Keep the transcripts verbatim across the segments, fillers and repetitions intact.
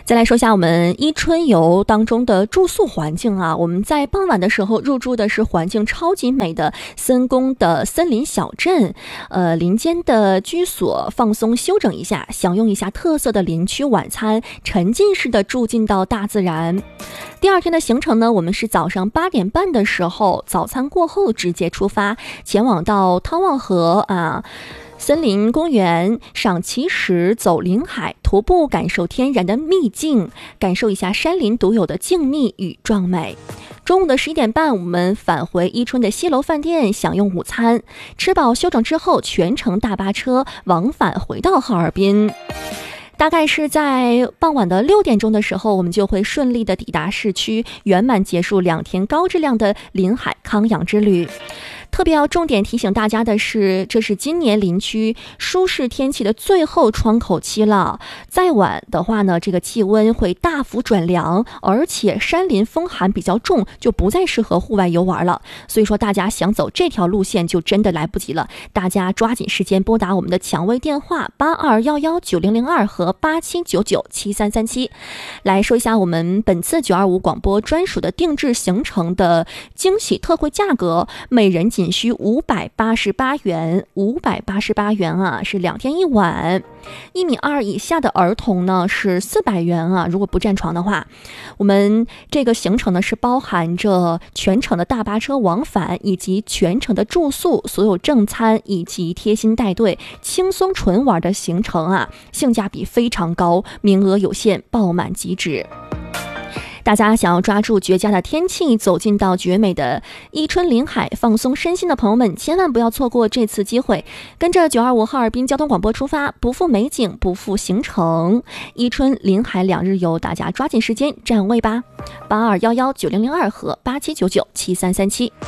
再来说一下我们伊春游当中的住宿环境啊，我们在傍晚的时候入住的是环境超级美的森宫的森林小镇，呃，林间的居所放松休整一下，享用一下特色的林区晚餐，沉浸式的住进到大自然。第二天的行程呢，我们是早上八点半的时候，早餐过后直接出发，前往到汤旺河啊。森林公园赏奇石，走林海，徒步感受天然的秘境，感受一下山林独有的静谧与壮美。中午的十一点半，我们返回伊春的西楼饭店享用午餐，吃饱休整之后，全程大巴车往返回到哈尔滨。大概是在傍晚的六点钟的时候，我们就会顺利的抵达市区，圆满结束两天高质量的林海康养之旅。特别要重点提醒大家的是，这是今年林区舒适天气的最后窗口期了。再晚的话呢，这个气温会大幅转凉，而且山林风寒比较重，就不再适合户外游玩了。所以说大家想走这条路线就真的来不及了，大家抓紧时间拨打我们的抢位电话八二一一九零零二和八七九九七三三七。来说一下我们本次九二五广播专属的定制行程的惊喜特惠价格，每人仅需五百八十八元，五百八十八元啊，是两天一晚。一米二以下的儿童呢是四百元啊，如果不占床的话。我们这个行程呢是包含着全程的大巴车往返，以及全程的住宿，所有正餐以及贴心带队，轻松纯玩的行程啊，性价比非常高，名额有限，爆满即止。大家想要抓住绝佳的天气，走进到绝美的伊春林海，放松身心的朋友们，千万不要错过这次机会。跟着九二五哈尔滨交通广播出发，不负美景，不负行程。伊春林海两日游，大家抓紧时间占位吧。八二一一九零零二和八七九九七三三七。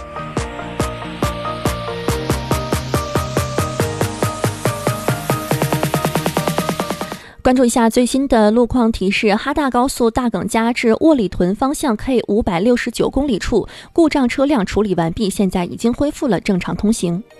关注一下最新的路况提示，哈大高速大耿家至沃里屯方向 K 五百六十九公里处故障车辆处理完毕，现在已经恢复了正常通行。